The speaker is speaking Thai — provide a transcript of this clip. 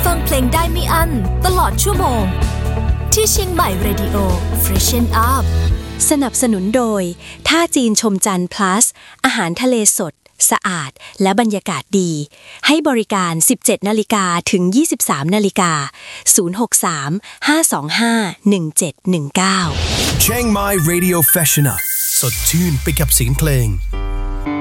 ฟังเพลงได้ไม่อั้นตลอดชั่วโมงที่เชียงใหม่ Radio Freshen Up สนับสนุนโดยท่าจีนชมจันทร์ plus อาหารทะเลสดสะอาดและบรรยากาศดีให้บริการ 17:00 นถึง 23:00 น063 525 1719 Chiang Mai Radio Freshen Up สดชื่นไปกับเสียงเพลง